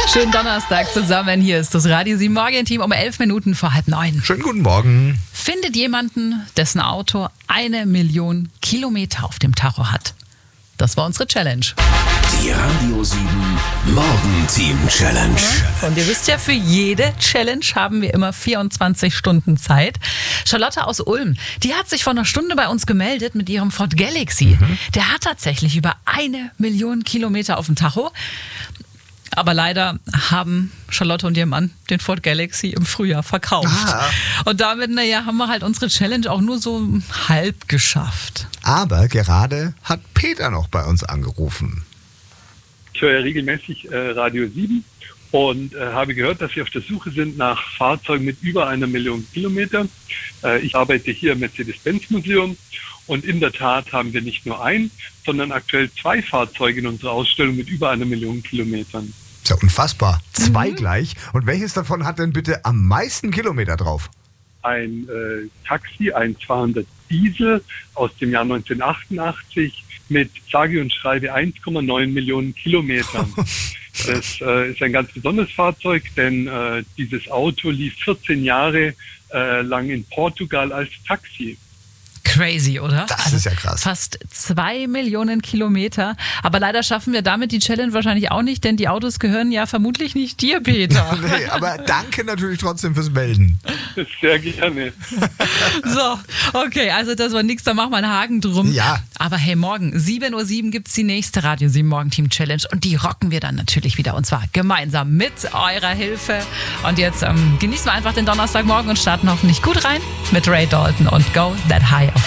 Schönen Donnerstag zusammen. Hier ist das Radio 7 Morgen-Team um 11 Minuten vor 8:30. Schönen guten Morgen. Findet jemanden, dessen Auto 1 Million Kilometer auf dem Tacho hat. Das war unsere Challenge. Die Radio 7 Morgen-Team Challenge. Und ihr wisst ja, für jede Challenge haben wir immer 24 Stunden Zeit. Charlotte aus Ulm, die hat sich vor einer Stunde bei uns gemeldet mit ihrem Ford Galaxy. Der hat tatsächlich über 1 Million Kilometer auf dem Tacho. Aber leider haben Charlotte und ihr Mann den Ford Galaxy im Frühjahr verkauft. Und damit, haben wir halt unsere Challenge auch nur so halb geschafft. Aber gerade hat Peter noch bei uns angerufen. Ich höre ja regelmäßig Radio 7 und habe gehört, dass Sie auf der Suche sind nach Fahrzeugen mit über 1 Million Kilometer. Ich arbeite hier im Mercedes-Benz-Museum und in der Tat haben wir nicht nur ein, sondern aktuell 2 Fahrzeuge in unserer Ausstellung mit über 1 Million Kilometern. Ist ja unfassbar. 2 gleich. Und welches davon hat denn bitte am meisten Kilometer drauf? Ein Taxi, ein 200 Diesel aus dem Jahr 1988 mit sage und schreibe 1,9 Millionen Kilometern. Das ist ein ganz besonderes Fahrzeug, denn dieses Auto lief 14 Jahre lang in Portugal als Taxi. Crazy, oder? Das ist ja krass. Fast 2 Millionen Kilometer. Aber leider schaffen wir damit die Challenge wahrscheinlich auch nicht, denn die Autos gehören ja vermutlich nicht dir, Peter. Nee, aber danke natürlich trotzdem fürs Melden. Sehr gerne. So, okay, also das war nichts, da machen wir einen Haken drum. Ja. Aber hey, morgen 7:07 Uhr gibt es die nächste Radio 7 Morgen-Team Challenge und die rocken wir dann natürlich wieder und zwar gemeinsam mit eurer Hilfe. Und jetzt genießen wir einfach den Donnerstagmorgen und starten hoffentlich gut rein mit Ray Dalton und Go That High auf